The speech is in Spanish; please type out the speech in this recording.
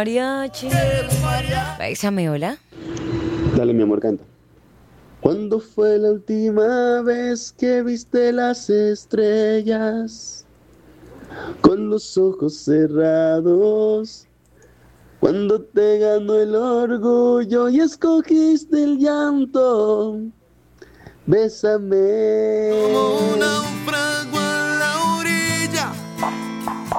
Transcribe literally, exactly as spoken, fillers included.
Mariachi. Bésame, hola. Dale, mi amor, canta. ¿Cuándo fue la última vez que viste las estrellas con los ojos cerrados? Cuando te ganó el orgullo y escogiste el llanto, bésame. Como un naufragio